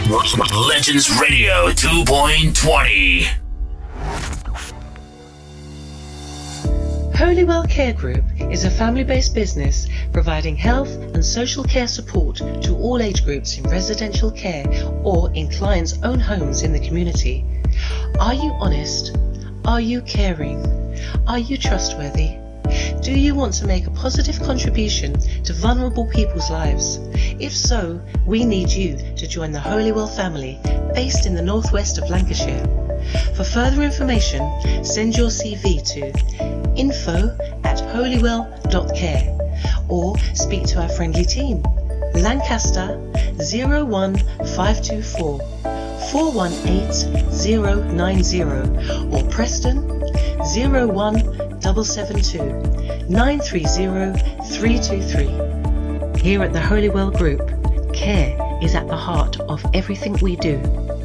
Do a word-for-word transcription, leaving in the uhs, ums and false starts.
Legends Radio two point twenty. Holywell Care Group is a family-based business providing health and social care support to all age groups in residential care or in clients' own homes in the community. Are you honest? Are you caring? Are you trustworthy? Do you want to make a positive contribution to vulnerable people's lives? If so, we need you to join the Holywell family based in the northwest of Lancashire. For further information, send your C V to info at holywell dot care or speak to our friendly team. Lancaster zero one five two four, four one eight zero nine zero or Preston zero one seven seven two, nine three zero three two three. Here at the Holywell Group, care is at the heart of everything we do.